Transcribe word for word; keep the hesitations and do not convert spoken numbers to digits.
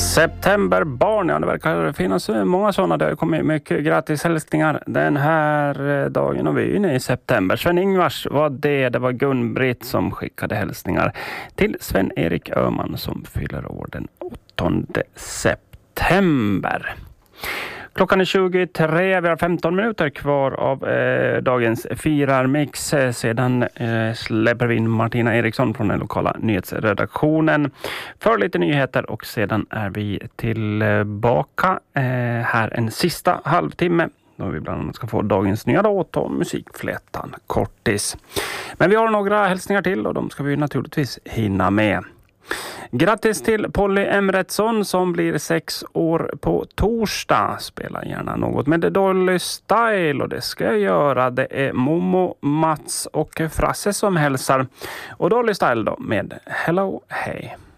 Septemberbarn, ja, det verkar finnas många sådana. Det har kommit mycket gratis hälsningar den här dagen och vi är inne i september. Sven-Ingvars var det, det var Gun-Britt som skickade hälsningar till Sven-Erik Öhman som fyller år den åttonde september. Klockan är tjugotre, vi har femton minuter kvar av eh, dagens firarmix. Sedan eh, släpper vi in Martina Eriksson från den lokala nyhetsredaktionen för lite nyheter och sedan är vi tillbaka eh, här en sista halvtimme. Då vi bland annat ska få dagens nya låt och musikflätan Kortis. Men vi har några hälsningar till och de ska vi naturligtvis hinna med. Grattis till Polly Emretsson som blir sex år på torsdag. Spela gärna något med Dolly Style och det ska jag göra. Det är Momo, Mats och Frasse som hälsar. Och Dolly Style då med Hello Hey.